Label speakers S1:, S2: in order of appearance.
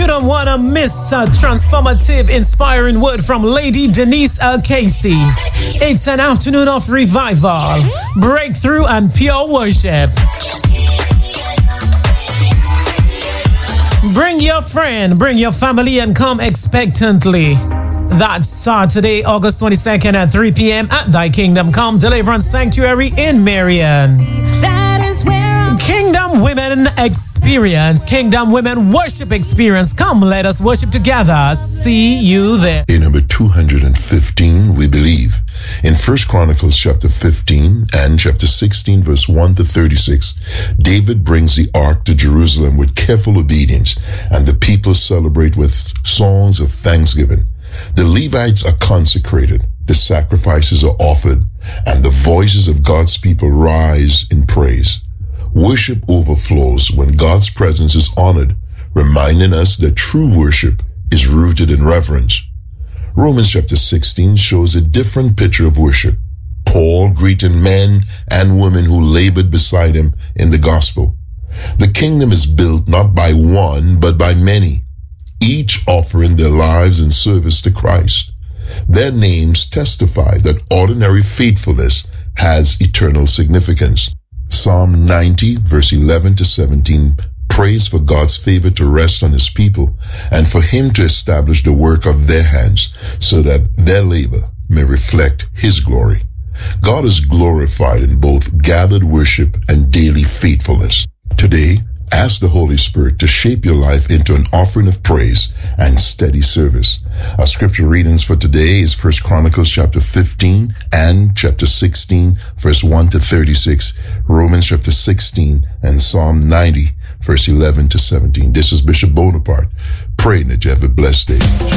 S1: don't want to miss a transformative, inspiring word from Lady Denise Casey. It's an afternoon of revival, breakthrough, and pure worship. Bring your friend, bring your family, and come expectantly. That's Saturday, August 22nd at 3 p.m. at Thy Kingdom Come Deliverance Sanctuary in Marion.
S2: That is where
S1: Kingdom Women Experience, Kingdom Women Worship Experience. Come, let us worship together. See you there.
S3: In number 215, we believe. In 1 Chronicles chapter 15 and chapter 16, verse 1 to 36, David brings the ark to Jerusalem with careful obedience, and the people celebrate with songs of thanksgiving. The Levites are consecrated, the sacrifices are offered, and the voices of God's people rise in praise. Worship overflows when God's presence is honored, reminding us that true worship is rooted in reverence. Romans chapter 16 shows a different picture of worship. Paul greeting men and women who labored beside him in the gospel. The kingdom is built not by one, but by many, each offering their lives in service to Christ. Their names testify that ordinary faithfulness has eternal significance. Psalm 90, verse 11 to 17, prays for God's favor to rest on his people and for him to establish the work of their hands so that their labor may reflect his glory. God is glorified in both gathered worship and daily faithfulness. Today, ask the Holy Spirit to shape your life into an offering of praise and steady service. Our scripture readings for today is 1 Chronicles chapter 15 and chapter 16, verse 1 to 36, Romans chapter 16, and Psalm 90, verse 11 to 17. This is Bishop Bonaparte, praying that you have a blessed day.